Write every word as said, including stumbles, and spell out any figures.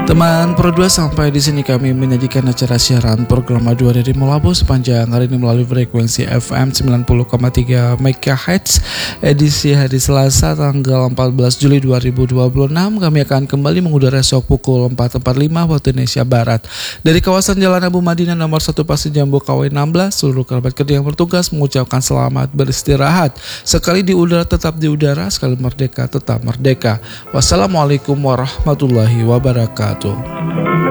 Teman Pro dua, sampai di sini kami menyajikan acara siaran program dua dari Molabu sepanjang hari ini melalui frekuensi F M sembilan puluh koma tiga MHz edisi hari Selasa tanggal empat belas Juli dua ribu dua puluh enam. Kami akan kembali mengudara esok pukul empat empat puluh lima waktu Indonesia Barat dari kawasan Jalan Abu Madinah nomor satu Pasir Jambu K W enam belas. Seluruh kerabat kerja yang bertugas mengucapkan selamat beristirahat. Sekali di udara tetap di udara, sekali merdeka tetap merdeka. Wassalamualaikum warahmatullahi wabarakatuh.